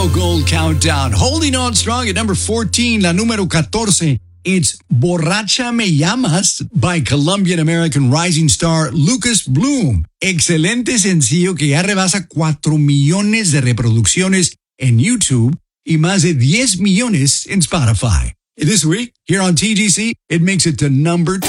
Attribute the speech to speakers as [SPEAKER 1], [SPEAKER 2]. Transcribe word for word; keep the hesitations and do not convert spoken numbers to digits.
[SPEAKER 1] Gold Countdown. Holding on strong at number fourteen, la número catorce. It's Borracha Me Llamas by Colombian-American rising star Lucas Bloom. Excelente sencillo que ya rebasa cuatro millones de reproducciones en YouTube y más de diez millones en Spotify. This week, here on T G C, it makes it to number two.